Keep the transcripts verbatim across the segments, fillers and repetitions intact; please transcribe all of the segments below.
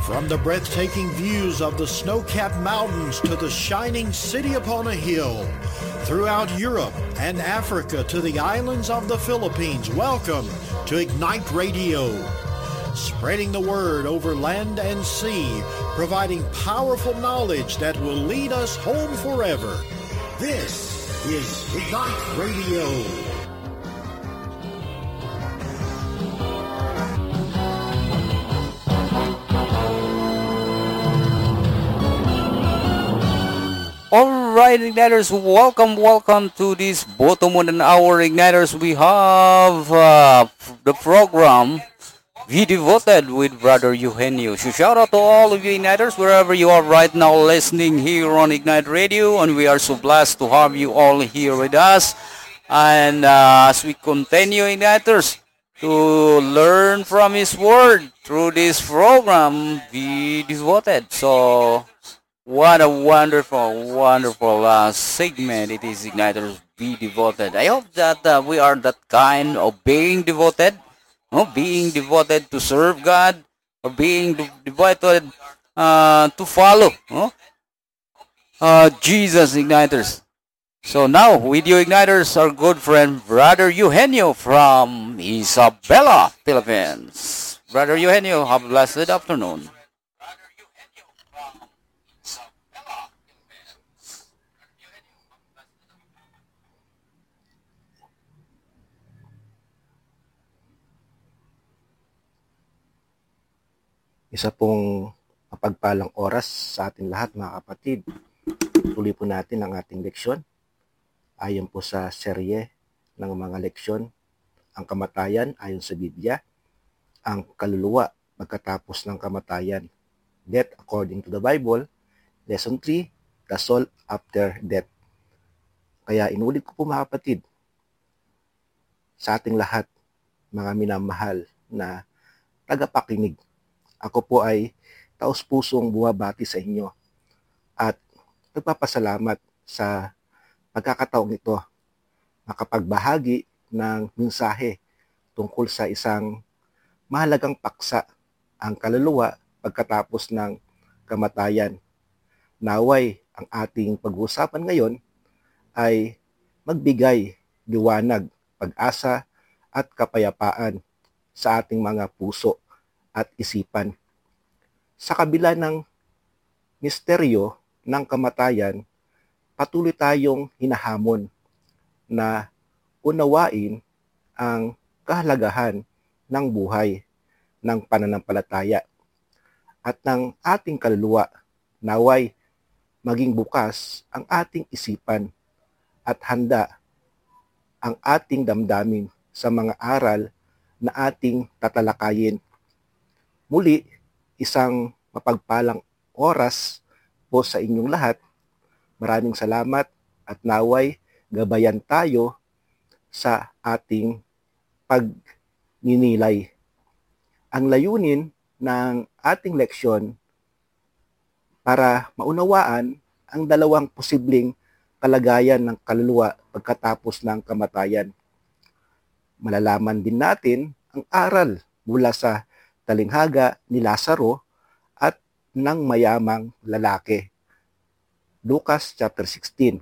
From the breathtaking views of the snow-capped mountains to the shining city upon a hill, throughout Europe and Africa to the islands of the Philippines, welcome to Ignite Radio. Spreading the word over land and sea, providing powerful knowledge that will lead us home forever. This is Ignite Radio. Alright, Igniters, welcome, welcome to this bottom one an hour, Igniters. We have uh, the program We Devoted with Brother Eugenio. So shout out to all of you Igniters, wherever you are right now listening here on Ignite Radio. And we are so blessed to have you all here with us. And uh, as we continue, Igniters, to learn from His Word through this program, Be Devoted. So what a wonderful, wonderful uh, segment it is, Igniters, Be Devoted. I hope that uh, we are that kind of being devoted, no? being devoted to serve God, or being de- devoted uh, to follow no? uh, Jesus, Igniters. So now, with you, Igniters, our good friend, Brother Eugenio from Isabela, Philippines. Brother Eugenio, have a blessed afternoon. Isa pong mapagpalang oras sa ating lahat, mga kapatid. Tuloy po natin ang ating leksyon. Ayon po sa serye ng mga leksyon, ang kamatayan ayon sa Biblia, ang kaluluwa pagkatapos ng kamatayan, Death According to the Bible, Lesson three, The Soul After Death. Kaya inulit ko po, mga kapatid, sa ating lahat, mga minamahal na tagapakinig, ako po ay taos-pusong bumabati sa inyo at nagpapasalamat sa pagkakataong ito makapagbahagi ng mensahe tungkol sa isang mahalagang paksa, ang kaluluwa pagkatapos ng kamatayan. Naway ang ating pag-uusapan ngayon ay magbigay liwanag, pag-asa at kapayapaan sa ating mga puso at isipan. Sa kabila ng misteryo ng kamatayan, patuloy tayong hinahamon na unawain ang kahalagahan ng buhay ng pananampalataya at ng ating kaluluwa. Naway maging bukas ang ating isipan at handa ang ating damdamin sa mga aral na ating tatalakayin. Muli, isang mapagpalang oras po sa inyong lahat. Maraming salamat at naway gabayan tayo sa ating pagninilay. Ang layunin ng ating leksyon para maunawaan ang dalawang posibleng kalagayan ng kaluluwa pagkatapos ng kamatayan. Malalaman din natin ang aral mula sa talinghaga ni Lazaro at ng mayamang lalaki. Lucas chapter sixteen.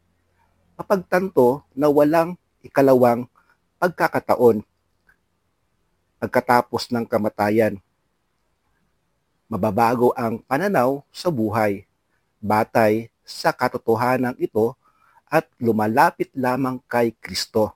Mapagtanto na walang ikalawang pagkakataon pagkatapos ng kamatayan. Mababago ang pananaw sa buhay batay sa katotohanan ito at lumalapit lamang kay Kristo.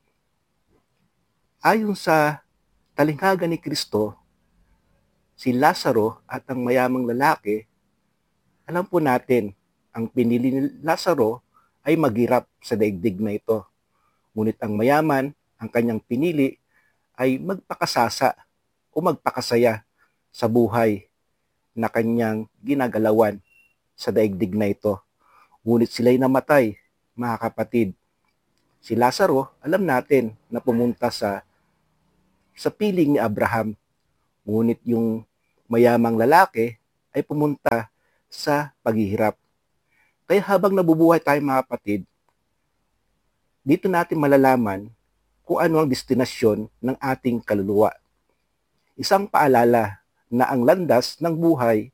Ayon sa talinghaga ni Kristo, si Lazaro at ang mayamang lalaki, alam po natin, ang pinili ni Lazaro ay maghirap sa daigdig na ito. Ngunit ang mayaman, ang kanyang pinili, ay magpakasasa o magpakasaya sa buhay na kanyang ginagalawan sa daigdig na ito. Ngunit sila'y namatay, mga kapatid. Si Lazaro, alam natin na pumunta sa sa piling ni Abraham. Ngunit yung mayamang lalaki ay pumunta sa paghihirap. Kaya habang nabubuhay tayo, mga kapatid, dito natin malalaman kung ano ang destinasyon ng ating kaluluwa. Isang paalala na ang landas ng buhay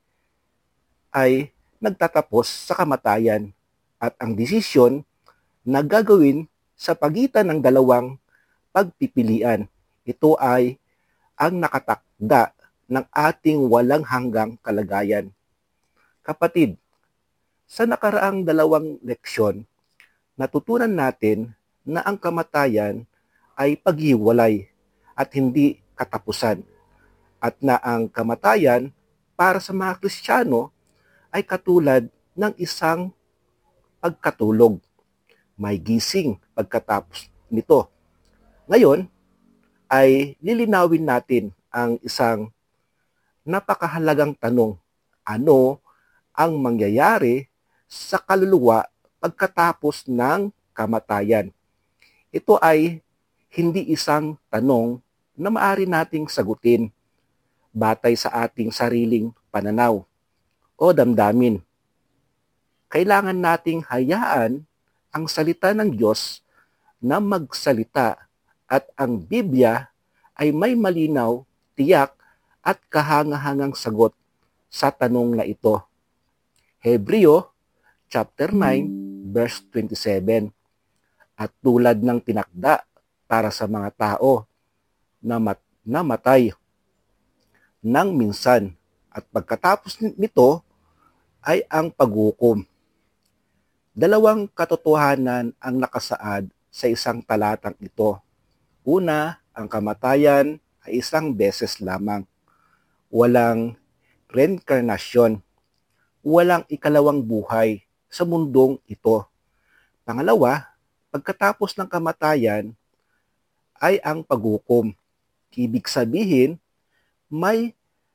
ay nagtatapos sa kamatayan at ang desisyon na gagawin sa pagitan ng dalawang pagpipilian. Ito ay ang nakatakda ng ating walang hanggang kalagayan. Kapatid, sa nakaraang dalawang leksyon, natutunan natin na ang kamatayan ay paghiwalay at hindi katapusan, at na ang kamatayan para sa mga Kristiyano ay katulad ng isang pagkatulog. May gising pagkatapos nito. Ngayon ay lilinawin natin ang isang napakahalagang tanong. Ano ang mangyayari sa kaluluwa pagkatapos ng kamatayan? Ito ay hindi isang tanong na maaari nating sagutin batay sa ating sariling pananaw o damdamin. Kailangan nating hayaan ang salita ng Diyos na magsalita at ang Biblia ay may malinaw, tiyak at kahangahangang sagot sa tanong na ito. Hebreo chapter nine verse twenty-seven. At tulad ng tinakda para sa mga tao na mat- namatay ng minsan at pagkatapos nito ay ang paghukom. Dalawang katotohanan ang nakasaad sa isang talatang ito. Una, ang kamatayan ay isang beses lamang. Walang reinkarnasyon. Walang ikalawang buhay sa mundong ito. Pangalawa, pagkatapos ng kamatayan ay ang paghukom. Ibig sabihin, may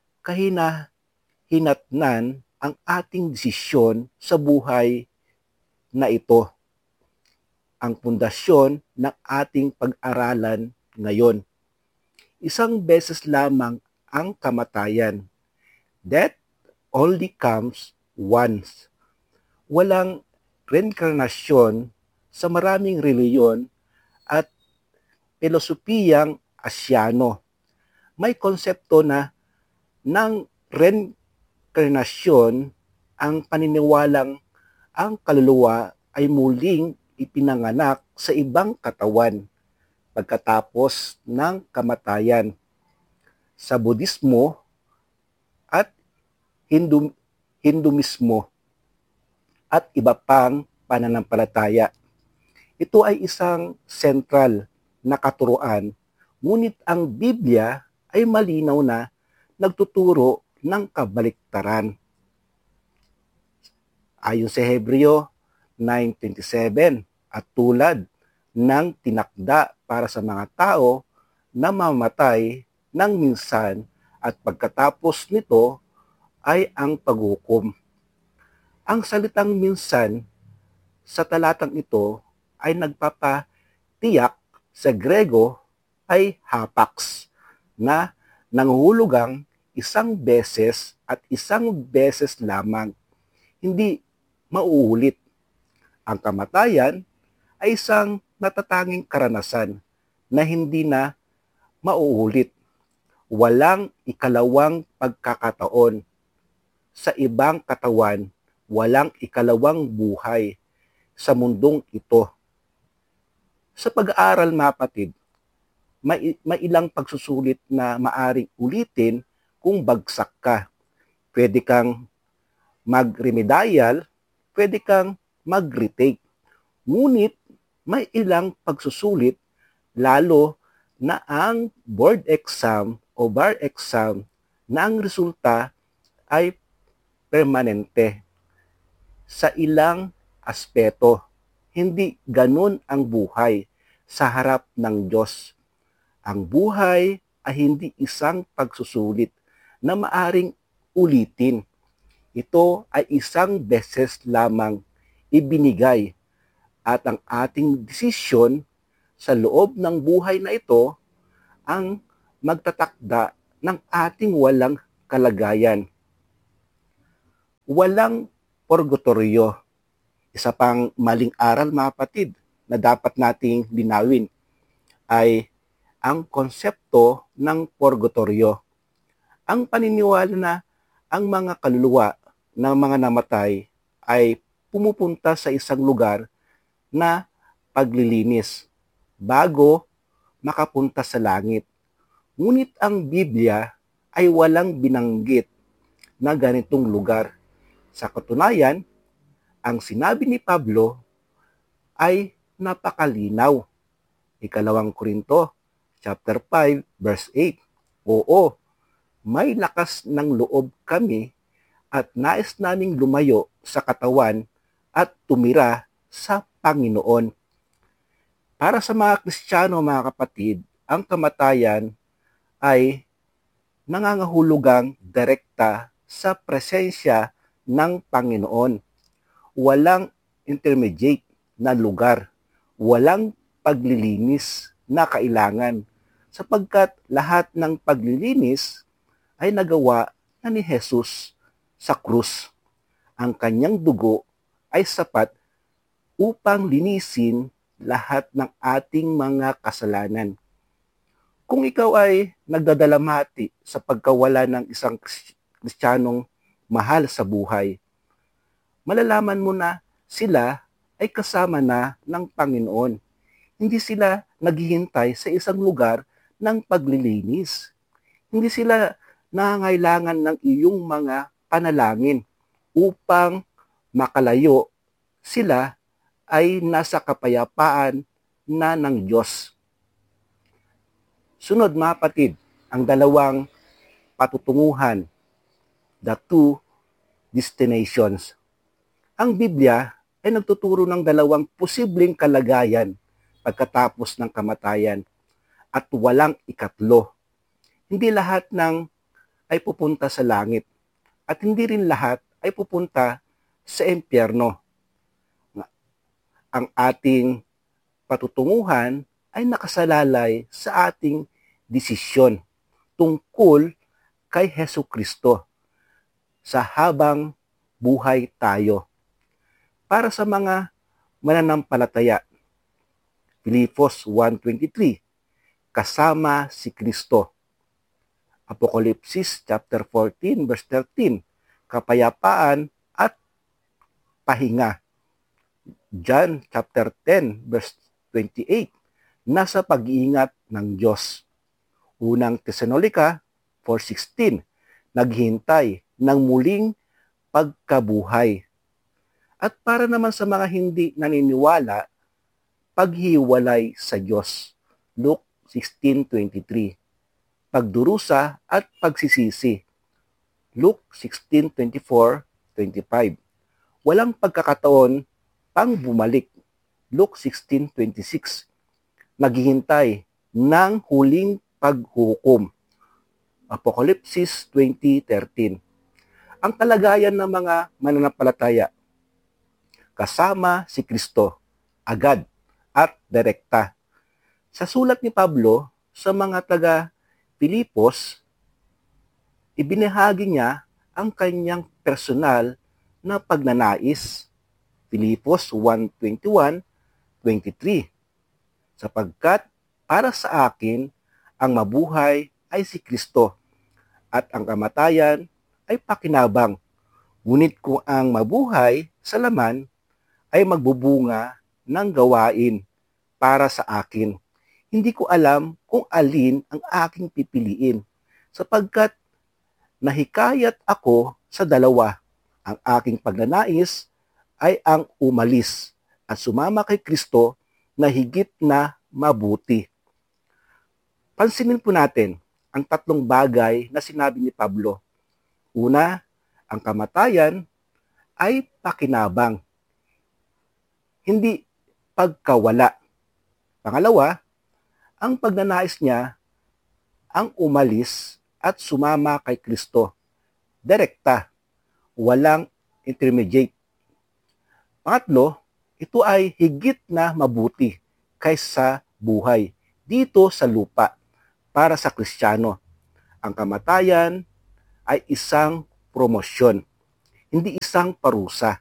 kahina-hinatnan ang ating desisyon sa buhay na ito. Ang pundasyon ng ating pag-aralan ngayon. Isang beses lamang ang kamatayan. Death only comes once. Walang reinkarnasyon sa maraming reliyon at filosofiyang Asyano. May konsepto na ng reinkarnasyon ang paniniwalang ang kaluluwa ay muling ipinanganak sa ibang katawan pagkatapos ng kamatayan. Sa Budismo at Hindu, Hinduismo at iba pang pananampalataya. Ito ay isang sentral na katuruan, ngunit ang Biblia ay malinaw na nagtuturo ng kabaliktaran. Ayon sa Hebreo nine twenty-seven, at tulad ng tinakda para sa mga tao na mamatay ng minsan at pagkatapos nito ay ang paghukom. Ang salitang minsan sa talatang ito ay nagpapatiyak sa Grego ay hapax, na nanghuhulugang isang beses at isang beses lamang, hindi mauulit. Ang kamatayan ay isang natatanging karanasan na hindi na mauulit. Walang ikalawang pagkakataon. Sa ibang katawan, walang ikalawang buhay sa mundong ito. Sa pag-aaral, mga kapatid, may, may ilang pagsusulit na maaring ulitin kung bagsak ka. Pwede kang mag-remedial, pwede kang mag-retake. Ngunit may ilang pagsusulit, lalo na ang board exam o bar exam, na ang resulta ay permanente. Sa ilang aspeto, hindi ganun ang buhay sa harap ng Diyos. Ang buhay ay hindi isang pagsusulit na maaring ulitin. Ito ay isang beses lamang ibinigay at ang ating desisyon sa loob ng buhay na ito ang magtatakda ng ating walang kalagayan. Walang purgatorio. Isa pang maling aral, mga kapatid, na dapat nating linawin ay ang konsepto ng purgatorio. ang paniniwala na ang mga kaluluwa ng mga namatay ay pumupunta sa isang lugar na paglilinis bago makapunta sa langit. Ngunit ang Biblia ay walang binanggit na ganitong lugar. Sa katunayan, ang sinabi ni Pablo ay napakalinaw. Ikalawang Korinto, chapter five, verse eight. Oo, may lakas ng loob kami at nais naming lumayo sa katawan at tumira sa Panginoon. Para sa mga Kristiyano, mga kapatid, ang kamatayan ay nangangahulugang direkta sa presensya ng Panginoon. Walang intermediate na lugar, walang paglilinis na kailangan, sapagkat lahat ng paglilinis ay nagawa na ni Jesus sa krus. Ang kanyang dugo ay sapat upang linisin lahat ng ating mga kasalanan. Kung ikaw ay nagdadalamhati sa pagkawala ng isang Kristiyanong mahal sa buhay, malalaman mo na sila ay kasama na ng Panginoon. Hindi sila naghihintay sa isang lugar ng paglilinis. Hindi sila nangangailangan ng iyong mga panalangin upang makalayo. Sila ay nasa kapayapaan na ng Diyos. Sunod, mga kapatid, ang dalawang patutunguhan, the two destinations. Ang Biblia ay nagtuturo ng dalawang posibleng kalagayan pagkatapos ng kamatayan at walang ikatlo. Hindi lahat ng ay pupunta sa langit at hindi rin lahat ay pupunta sa impyerno. Ang ating patutunguhan ay nakasalalay sa ating desisyon tungkol kay Hesukristo sa habang buhay tayo. Para sa mga mananampalataya, Filipos one twenty-three, kasama si Kristo. Apokalipsis chapter fourteen verse thirteen, kapayapaan at pahinga. John chapter ten verse twenty-eight, nasa pag-iingat ng Diyos. Unang Tesalonica four sixteen, naghintay ng muling pagkabuhay. At para naman sa mga hindi naniniwala, paghiwalay sa Diyos. Luke sixteen twenty-three, pagdurusa at pagsisisi. Luke sixteen twenty-four twenty-five, walang pagkakataon pang bumalik. Luke sixteen twenty-six, naghihintay ng huling paghukom. Apokalipsis twenty thirteen, ang kalagayan ng mga mananampalataya, kasama si Kristo, agad at direkta. Sa sulat ni Pablo sa mga taga Filipos, ibinahagi niya ang kanyang personal na pagnanais. Filipos one twenty-one twenty-three, sapagkat para sa akin ang mabuhay ay si Kristo at ang kamatayan ay pakinabang. Ngunit kung ang mabuhay sa laman ay magbubunga ng gawain para sa akin, hindi ko alam kung alin ang aking pipiliin, sapagkat nahikayat ako sa dalawa. Ang aking pagnanais ay ang umalis at sumama kay Kristo na higit na mabuti. Pansinin po natin ang tatlong bagay na sinabi ni Pablo. Una, ang kamatayan ay pakinabang, hindi pagkawala. Pangalawa, ang pagnanais niya ang umalis at sumama kay Kristo. Direkta, walang intermediate. Pangatlo, ito ay higit na mabuti kaysa buhay dito sa lupa para sa Kristiyano. Ang kamatayan ay isang promosyon, hindi isang parusa.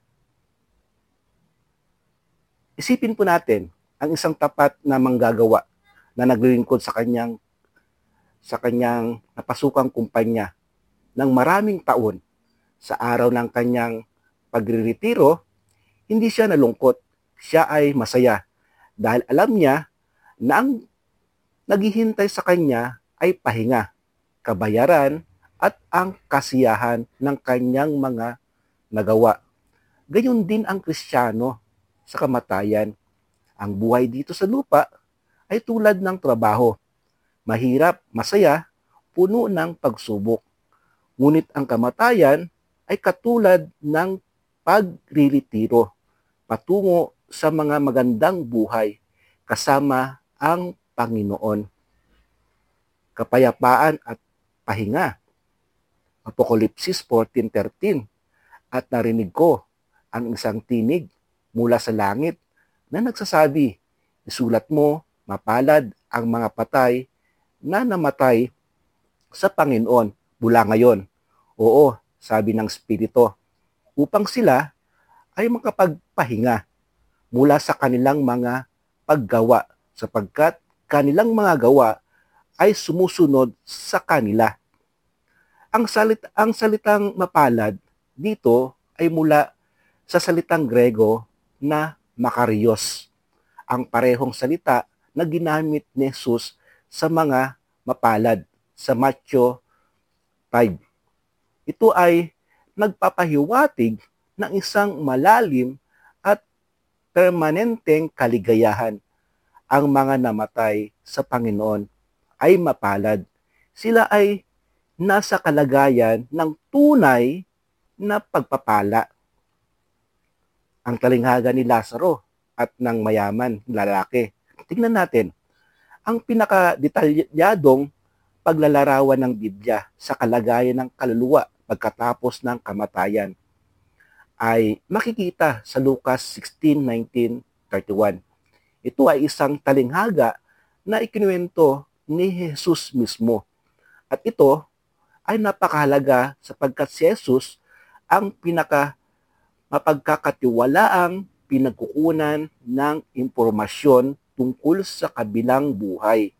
Isipin po natin ang isang tapat na manggagawa na naglilingkod sa kanyang sa kanyang napasukang kumpanya ng maraming taon. Sa araw ng kanyang pagriretiro, hindi siya nalungkot. Siya ay masaya dahil alam niya na ang naghihintay sa kanya ay pahinga, kabayaran at ang kasiyahan ng kanyang mga nagawa. Gayon din ang Kristiyano sa kamatayan. Ang buhay dito sa lupa ay tulad ng trabaho. Mahirap, masaya, puno ng pagsubok. Ngunit ang kamatayan ay katulad ng pagriritiro patungo sa mga magandang buhay kasama ang Panginoon. Kapayapaan at pahinga. Apokalipsis fourteen thirteen. At narinig ko ang isang tinig mula sa langit na nagsasabi, isulat mo, mapalad ang mga patay na namatay sa Panginoon mula ngayon. Oo, sabi ng Espiritu, upang sila ay makapagpahinga mula sa kanilang mga paggawa sapagkat kanilang mga gawa ay sumusunod sa kanila. Ang, salit, ang salitang mapalad dito ay mula sa salitang Grego na makarios, ang parehong salita na ginamit ni Jesus sa mga mapalad sa Matthew five. Ito ay nagpapahiwatig ng isang malalim at permanenteng kaligayahan. Ang mga namatay sa Panginoon ay mapalad. Sila ay nasa kalagayan ng tunay na pagpapala. Ang talinghaga ni Lazaro at ng mayaman lalaki. Tingnan natin ang pinakadetalyadong paglalarawan ng Biblia sa kalagayan ng kaluluwa pagkatapos ng kamatayan ay makikita sa Lucas sixteen nineteen thirty-one. Ito ay isang talinghaga na ikinuwento ni Jesus mismo. At ito ay napakahalaga sapagkat si Jesus ang pinaka mapagkakatiwalaang pinagkukunan ng impormasyon tungkol sa kabilang buhay.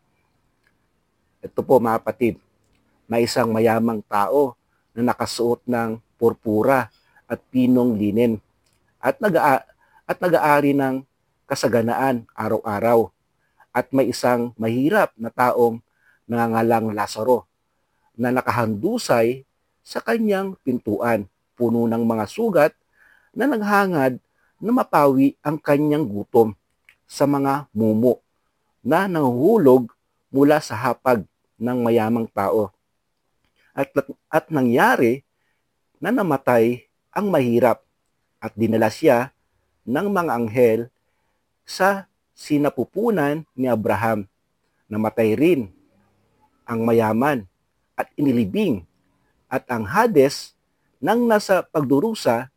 Ito po mga kapatid, may isang mayamang tao na nakasuot ng purpura at pinong linen at nag at nag-aari ng kasaganaan araw-araw. At may isang mahirap na taong nangangalang Lazaro na nakahandusay sa kanyang pintuan, puno ng mga sugat na naghangad na mapawi ang kanyang gutom sa mga mumo na nanguhulog mula sa hapag ng mayamang tao. At, at nangyari na namatay ang mahirap at dinala siya ng mga anghel sa sinapupunan ni Abraham. Namatay rin ang mayaman at inilibing at ang Hades nang nasa pagdurusa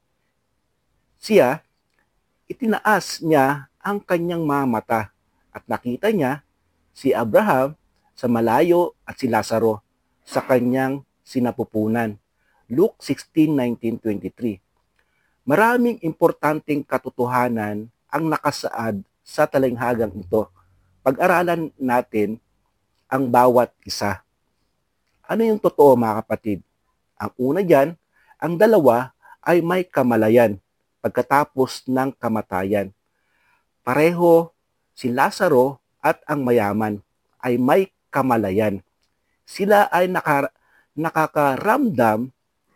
siya, itinaas niya ang kanyang mga mata at nakita niya si Abraham sa malayo at si Lazaro sa kanyang sinapupunan. Luke sixteen nineteen twenty-three. Maraming importanteng katotohanan ang nakasaad sa talinghagang ito. Pag-aralan natin ang bawat isa. Ano yung totoo mga kapatid? Ang una dyan, ang dalawa ay may kamalayan pagkatapos ng kamatayan. Pareho si Lazaro at ang mayaman ay may kamalayan. Sila ay naka, nakakaramdam,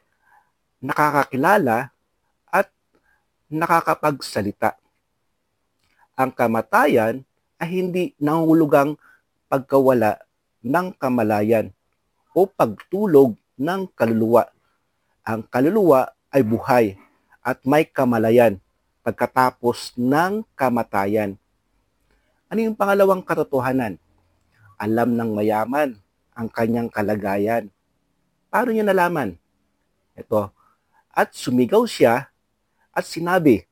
nakakakilala at nakakapagsalita. Ang kamatayan ay hindi nangungulugang pagkawala ng kamalayan o pagtulog ng kaluluwa. Ang kaluluwa ay buhay at may kamalayan pagkatapos ng kamatayan. Ano yung pangalawang katotohanan? Alam ng mayaman ang kanyang kalagayan. Paano niya nalaman? Ito, at sumigaw siya at sinabi,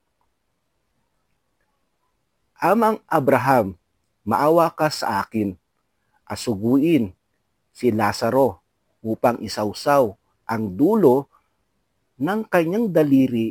Amang Abraham, maawa ka sa akin, asuguin si Lazaro upang isawsaw ang dulo ng kanyang daliri